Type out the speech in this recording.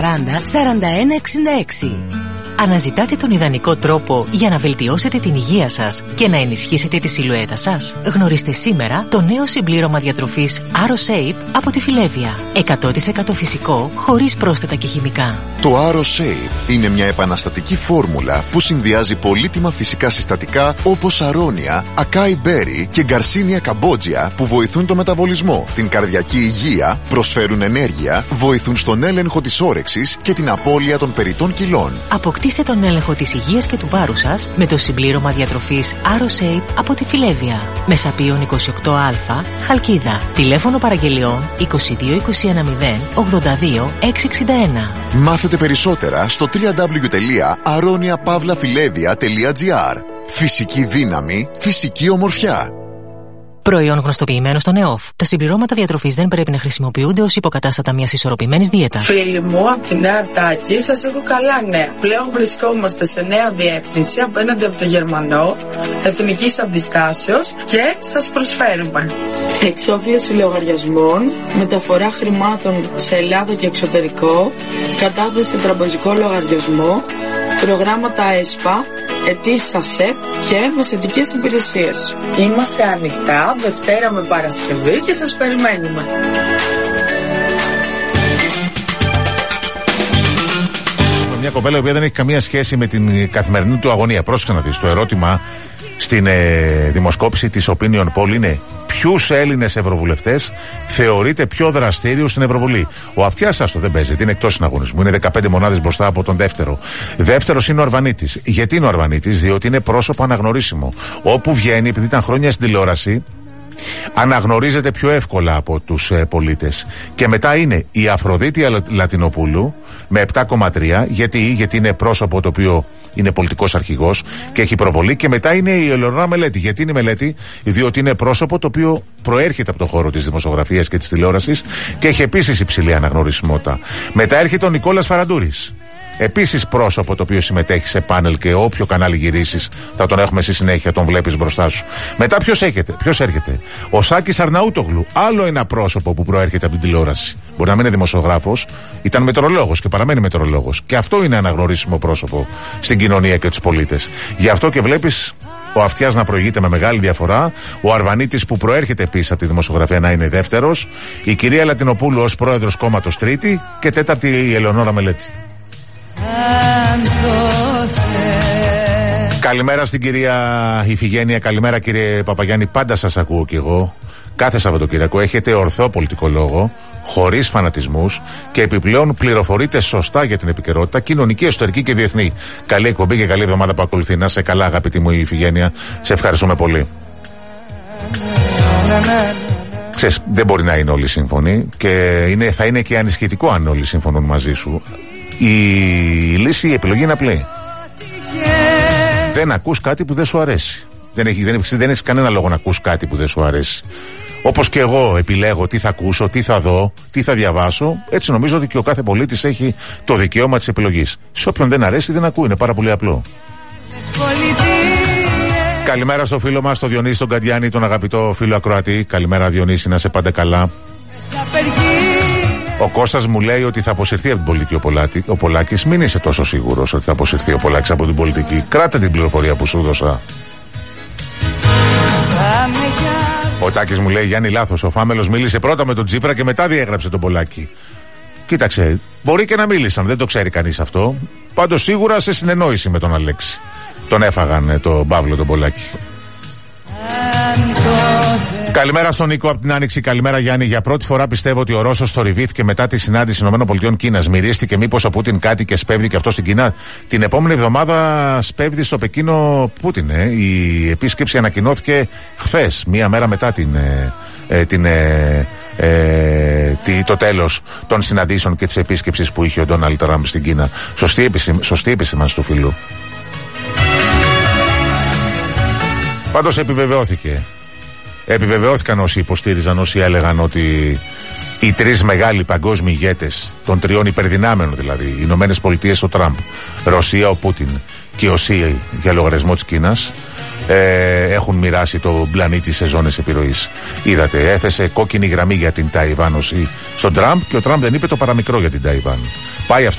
40-41-66. Αναζητάτε τον ιδανικό τρόπο για να βελτιώσετε την υγεία σας και να ενισχύσετε τη σιλουέτα σας? Γνωρίστε σήμερα το νέο συμπλήρωμα διατροφής AroShape από τη Φιλέβια. 100% φυσικό, χωρίς πρόσθετα και χημικά. Το AroShape είναι μια επαναστατική φόρμουλα που συνδυάζει πολύτιμα φυσικά συστατικά όπως αρώνια, ακάι μπέρι και γκαρσίνια καμπότζια που βοηθούν το μεταβολισμό, την καρδιακή υγεία, προσφέρουν ενέργεια, βοηθούν στον έλεγχο της όρεξης και την απώλεια των περιττών κιλών. Αποκτήστε τον έλεγχο της υγείας και του βάρους σας με το συμπλήρωμα διατροφής AroShape από τη Φιλέβια. Μεσαπίων 28α, Χαλκίδα. Τηλέφωνο παραγγελιών 22 210 82 661. Μάθετε περισσότερα στο www.aroniapavlafilevia.gr. Φυσική δύναμη, φυσική ομορφιά. Προϊόν γνωστοποιημένο στον ΕΟΦ. Τα συμπληρώματα διατροφής δεν πρέπει να χρησιμοποιούνται ως υποκατάστατα μιας ισορροπημένης δίαιτας. Φίλοι μου, από τη Νέα Αρτάκη σας έχω καλά νέα. Πλέον βρισκόμαστε σε νέα διεύθυνση απέναντι από το Γερμανό, εθνικής αντιστάσεως και σας προσφέρουμε εξόφληση λογαριασμών, μεταφορά χρημάτων σε Ελλάδα και εξωτερικό, κατάθεση σε τραπεζικό λογαριασμό, προγράμματα ΕΣΠΑ, αιτήσεις ΑΣΕΠ και μεσαιτικές υπηρεσίες. Είμαστε ανοιχτά Δευτέρα με Παρασκευή και σας περιμένουμε. Μια κοπέλα η οποία δεν έχει καμία σχέση με την καθημερινή του αγωνία. Πρόσεχε να δεις, το ερώτημα στην δημοσκόπηση της Opinion Poll είναι ποιους Έλληνες ευρωβουλευτές θεωρείται πιο δραστήριους στην Ευρωβουλή. Ο Αυτιάς άστο δεν παίζει, είναι εκτός συναγωνισμού, είναι 15 μονάδες μπροστά από τον δεύτερο. Δεύτερος είναι ο Αρβανίτης. Γιατί είναι ο Αρβανίτης? Διότι είναι πρόσωπο αναγνωρίσιμο. Όπου βγαίνει, επειδή ήταν χρόνια στην τηλεόραση, αναγνωρίζεται πιο εύκολα από τους πολίτες. Και μετά είναι η Αφροδίτη Λατινοπούλου με 7,3. Γιατί είναι πρόσωπο το οποίο είναι πολιτικός αρχηγός και έχει προβολή. Και μετά είναι η Ελεονόρα Μελέτη. Γιατί είναι η Μελέτη? Διότι είναι πρόσωπο το οποίο προέρχεται από το χώρο της δημοσιογραφίας και της τηλεόρασης και έχει επίσης υψηλή αναγνωρισιμότητα. Μετά έρχεται ο Νικόλας Φαραντούρης. Επίσης πρόσωπο το οποίο συμμετέχει σε πάνελ και όποιο κανάλι γυρίσεις θα τον έχουμε στη συνέχεια, τον βλέπεις μπροστά σου. Μετά ποιος έρχεται? Ο Σάκης Αρναούτογλου, άλλο ένα πρόσωπο που προέρχεται από την τηλεόραση. Μπορεί να μην είναι δημοσιογράφος, ήταν μετεωρολόγος και παραμένει μετεωρολόγος. Και αυτό είναι αναγνωρίσιμο πρόσωπο στην κοινωνία και τους πολίτες. Γι' αυτό και βλέπεις ο Αυτιάς να προηγείται με μεγάλη διαφορά, ο Αρβανίτης που προέρχεται επίσης από τη δημοσιογραφία να είναι δεύτερος, η κυρία Λατινοπούλου ως πρόεδρος κόμματος τρίτη και τέταρτη η Ελεονόρα Μελέτη. Καλημέρα στην κυρία Ιφηγένεια, καλημέρα κύριε Παπαγιάννη, πάντα σας ακούω κι εγώ. Κάθε Σαββατοκύριακο έχετε ορθό πολιτικό λόγο, χωρίς φανατισμούς και επιπλέον πληροφορείτε σωστά για την επικαιρότητα, κοινωνική, εσωτερική και διεθνή. Καλή εκπομπή και καλή εβδομάδα που ακολουθεί. Να σε καλά, αγαπητή μου Ιφηγένεια, σε ευχαριστούμε πολύ. Ξέρεις, δεν μπορεί να είναι όλοι σύμφωνοι και θα είναι και ανισχυτικό αν όλοι συμφωνούν μαζί σου. Η λύση, η επιλογή είναι απλή. Δεν ακούς κάτι που δεν σου αρέσει. Δεν έχεις κανένα λόγο να ακούς κάτι που δεν σου αρέσει. Όπως και εγώ επιλέγω τι θα ακούσω, τι θα δω, τι θα διαβάσω, έτσι νομίζω ότι και ο κάθε πολίτης έχει το δικαίωμα της επιλογής. Σε όποιον δεν αρέσει δεν ακούει, είναι πάρα πολύ απλό. Καλημέρα στο φίλο μας, τον Διονύση τον Καντιάνη, τον αγαπητό φίλο ακροατή. Καλημέρα Διονύση, να σε πάντα καλά. Ο Κώστας μου λέει ότι θα αποσυρθεί από την πολιτική ο Πολάκης. Μην είσαι τόσο σίγουρος ότι θα αποσυρθεί ο Πολάκης από την πολιτική. Κράτα την πληροφορία που σου δώσα. Ο Τάκης μου λέει, Γιάννη, λάθος. Ο Φάμελος μίλησε πρώτα με τον Τσίπρα και μετά διέγραψε τον Πολάκη. Κοίταξε, μπορεί και να μίλησαν, δεν το ξέρει κανείς αυτό. Πάντως σίγουρα σε συνεννόηση με τον Αλέξη. Τον έφαγαν τον Παύλο τον Πολάκη. Καλημέρα στον Νίκο από την Άνοιξη. Καλημέρα Γιάννη. Για πρώτη φορά πιστεύω ότι ο Ρώσος θορυβήθηκε μετά τη συνάντηση ΗΠΑ-Κίνας. Μυρίστηκε μήπως ο Πούτιν κάτι και σπέβδει και αυτό στην Κίνα? Την επόμενη εβδομάδα σπέβδει στο Πεκίνο Πούτιν. Η επίσκεψη ανακοινώθηκε χθες, μία μέρα μετά το τέλος των συναντήσεων και της επίσκεψης που είχε ο Ντόναλντ Τραμπ στην Κίνα. Σωστή επισήμανση του φίλου. Πάντως επιβεβαιώθηκαν όσοι υποστήριζαν, όσοι έλεγαν ότι οι τρεις μεγάλοι παγκόσμιοι ηγέτες των τριών υπερδυνάμενων, δηλαδή οι Ηνωμένες Πολιτείες ο Τραμπ, Ρωσία ο Πούτιν και ο Σι για λογαριασμό της Κίνας, έχουν μοιράσει το πλανήτη σε ζώνες επιρροής. Είδατε, έθεσε κόκκινη γραμμή για την Ταϊβάν στον Τραμπ και ο Τραμπ δεν είπε το παραμικρό για την Ταϊβάν. Πάει αυτό.